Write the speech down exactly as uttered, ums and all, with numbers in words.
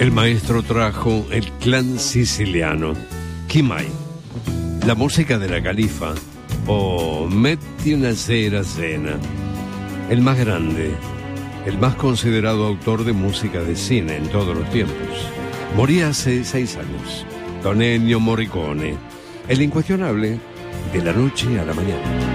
El maestro trajo el clan siciliano, Chi mai, la música de la califa, o Metti una sera cena, el más grande, el más considerado autor de música de cine en todos los tiempos. Moría hace seis años, Don Ennio Morricone, el incuestionable de la noche a la mañana.